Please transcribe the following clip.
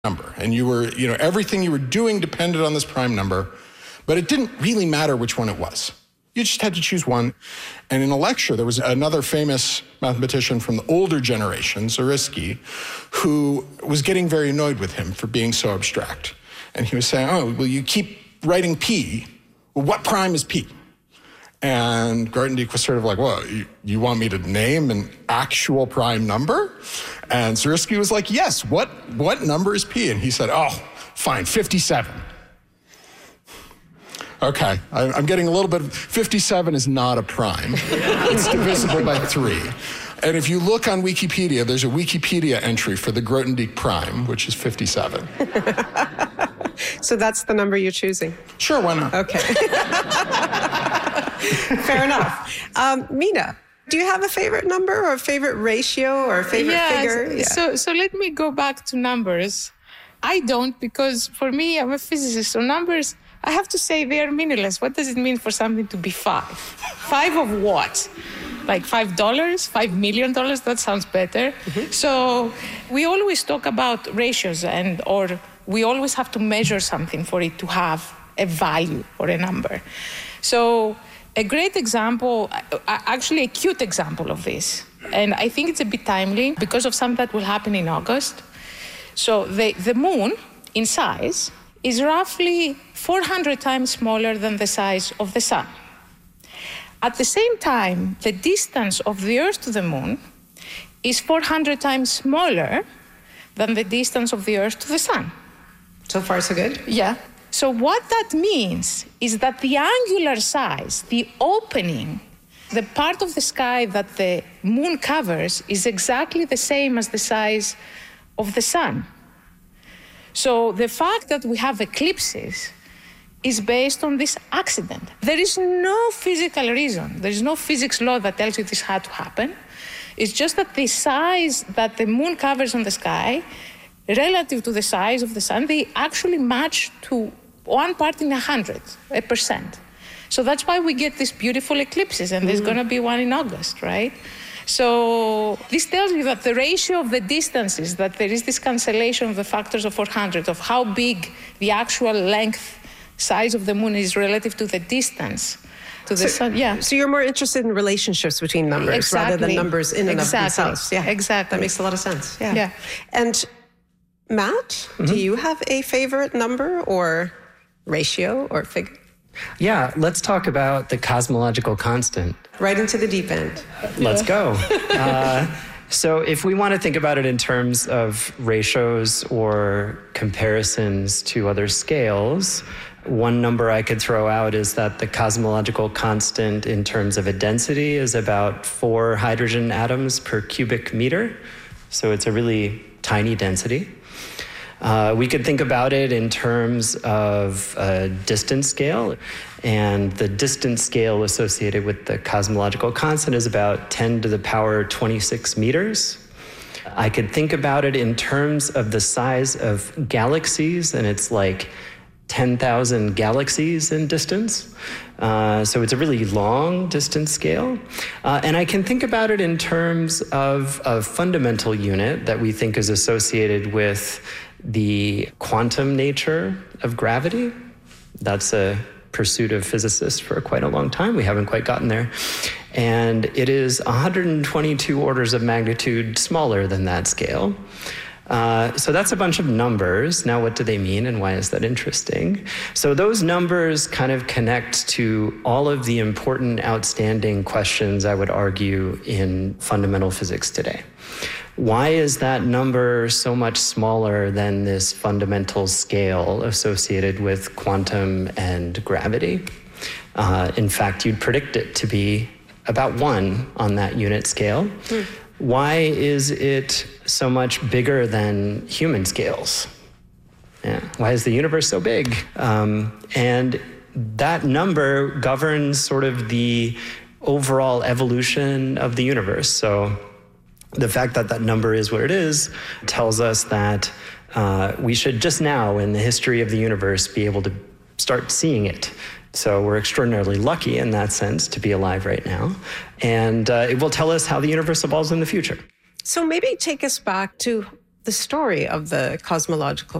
number. And you were, everything you were doing depended on this prime number, but it didn't really matter which one it was. You just had to choose one. And in a lecture, there was another famous mathematician from the older generation, Zariski, who was getting very annoyed with him for being so abstract. And he was saying, oh, well, you keep writing P. Well, what prime is P? And Grothendieck was sort of like, well, you want me to name an actual prime number? And Zariski was like, yes, what number is P? And he said, oh, fine, 57. Okay, I'm getting a little bit, 57 is not a prime. It's divisible by 3. And if you look on Wikipedia, there's a Wikipedia entry for the Grothendieck prime, which is 57. So that's the number you're choosing? Sure, why not? Okay. Fair enough. Mina, do you have a favorite number or a favorite ratio or a favorite figure? Yeah. So let me go back to numbers. I don't, because for me, I'm a physicist, so numbers, I have to say they are meaningless. What does it mean for something to be 5? 5 of what? Like $5? $5 million? That sounds better. Mm-hmm. So we always talk about ratios or we always have to measure something for it to have a value or a number. So a great example, actually a cute example of this, and I think it's a bit timely because of something that will happen in August. So the moon in size is roughly 400 times smaller than the size of the sun. At the same time, the distance of the Earth to the moon is 400 times smaller than the distance of the Earth to the sun. So far, so good? Yeah. So what that means is that the angular size, the opening, the part of the sky that the moon covers is exactly the same as the size of the sun. So the fact that we have eclipses is based on this accident. There is no physical reason. There is no physics law that tells you this had to happen. It's just that the size that the moon covers on the sky, relative to the size of the sun, they actually match to 1 part in 100%. So that's why we get these beautiful eclipses, and there's going to be one in August, right? So this tells you that the ratio of the distances, that there is this cancellation of the factors of 400, of how big the actual length, size of the moon is relative to the distance to the sun. Yeah. So you're more interested in relationships between numbers rather than numbers in and of themselves. Yeah, exactly. That makes a lot of sense. Yeah. And Matt, do you have a favorite number or ratio or figure? Yeah, let's talk about the cosmological constant. Right into the deep end. Let's go. So if we want to think about it in terms of ratios or comparisons to other scales, one number I could throw out is that the cosmological constant in terms of a density is about 4 hydrogen atoms per cubic meter. So it's a really tiny density. We could think about it in terms of a distance scale, and the distance scale associated with the cosmological constant is about 10 to the power 26 meters. I could think about it in terms of the size of galaxies, and it's like 10,000 galaxies in distance. So it's a really long distance scale. And I can think about it in terms of a fundamental unit that we think is associated with the quantum nature of gravity. That's a pursuit of physicists for quite a long time. We haven't quite gotten there. And it is 122 orders of magnitude smaller than that scale. So that's a bunch of numbers. Now, what do they mean and why is that interesting? So those numbers kind of connect to all of the important outstanding questions, I would argue, in fundamental physics today. Why is that number so much smaller than this fundamental scale associated with quantum and gravity? In fact, you'd predict it to be about 1 on that unit scale. Why is it so much bigger than human scales? Yeah. Why is the universe so big? And that number governs sort of the overall evolution of the universe. So the fact that that number is what it is tells us that we should just now in the history of the universe be able to start seeing it. So we're extraordinarily lucky in that sense to be alive right now. And it will tell us how the universe evolves in the future. So maybe take us back to the story of the cosmological